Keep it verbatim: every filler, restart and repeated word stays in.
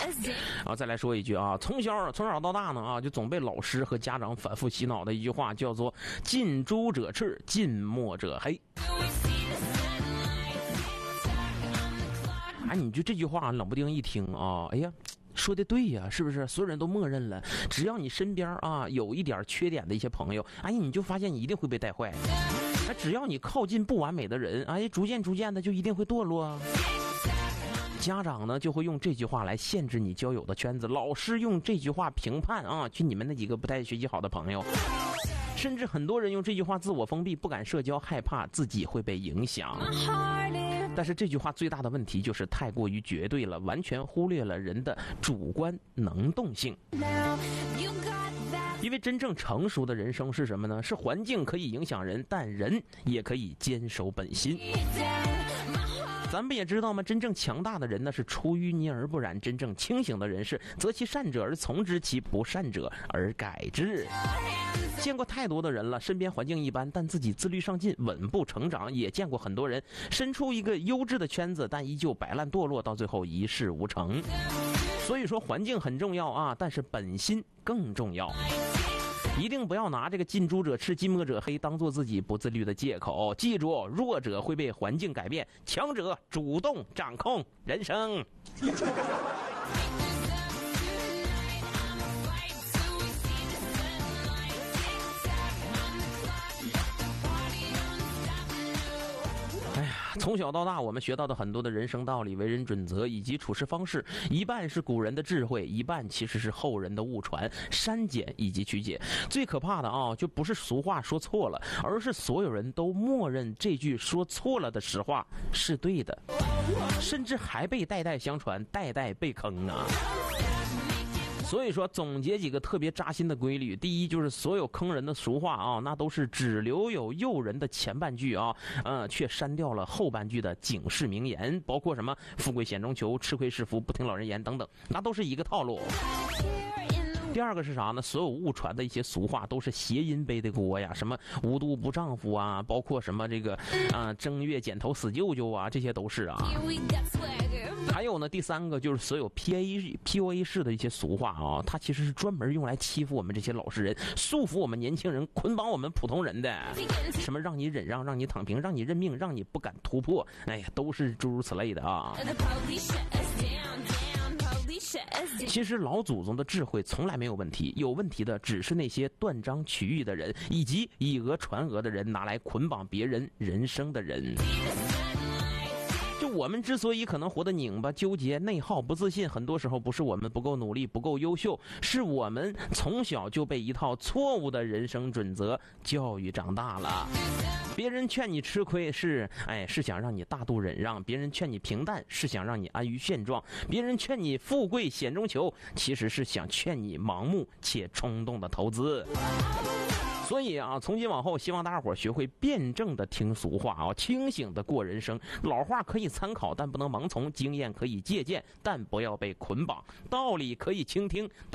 然后再来说一句啊，从小从小到大呢啊，就总被老师和家长反复洗脑的一句话叫做近朱者赤，近墨者黑。哎，你就这句话冷不丁一听啊，哎呀，说的对呀，是不是？所有人都默认了，只要你身边啊有一点缺点的一些朋友，哎，你就发现你一定会被带坏。哎，只要你靠近不完美的人，哎，逐渐逐渐的就一定会堕落。家长呢就会用这句话来限制你交友的圈子，老师用这句话评判啊，去你们那几个不太学习好的朋友。甚至很多人用这句话自我封闭，不敢社交，害怕自己会被影响。但是这句话最大的问题就是太过于绝对了，完全忽略了人的主观能动性。因为真正成熟的人生是什么呢？是环境可以影响人，但人也可以坚守本心。咱们也知道吗？真正强大的人呢是出淤泥而不染，真正清醒的人是择其善者而从之，其不善者而改之。见过太多的人了，身边环境一般，但自己自律上进，稳步成长。也见过很多人身处一个优质的圈子，但依旧摆烂堕落，到最后一事无成。所以说环境很重要啊，但是本心更重要。一定不要拿这个近朱者赤，近墨者黑当做自己不自律的借口。记住，弱者会被环境改变，强者主动掌控人生。哎呀，从小到大我们学到的很多的人生道理、为人准则以及处事方式，一半是古人的智慧，一半其实是后人的误传、删减以及曲解。最可怕的啊，就不是俗话说错了，而是所有人都默认这句说错了的实话是对的，甚至还被代代相传，代代被坑啊。所以说总结几个特别扎心的规律，第一就是所有坑人的俗话啊，那都是只留有诱人的前半句啊，呃，却删掉了后半句的警示名言，包括什么富贵险中求、吃亏是福、不听老人言等等，那都是一个套路。第二个是啥呢？所有误传的一些俗话都是谐音背的锅呀，什么无毒不丈夫啊，包括什么这个啊、呃、正月剪头死舅舅啊，这些都是啊。还有呢，第三个就是所有 P A P U A 式的一些俗话啊，它其实是专门用来欺负我们这些老实人，束缚我们年轻人，捆绑我们普通人的。什么让你忍让，让你躺平，让你认命，让你不敢突破，哎呀，都是诸如此类的啊。其实老祖宗的智慧从来没有问题，有问题的只是那些断章取义的人，以及以讹传讹的人，拿来捆绑别人人生的人。就我们之所以可能活得拧巴、纠结、内耗、不自信，很多时候不是我们不够努力、不够优秀，是我们从小就被一套错误的人生准则教育长大了。别人劝你吃亏是，哎，是想让你大度忍让；别人劝你平淡是想让你安于现状；别人劝你富贵险中求，其实是想劝你盲目且冲动的投资。所以啊，从今往后，希望大家伙学会辩证的听俗话啊，清醒的过人生。老话可以参考，但不能盲从；经验可以借鉴，但不要被捆绑；道理可以倾听，但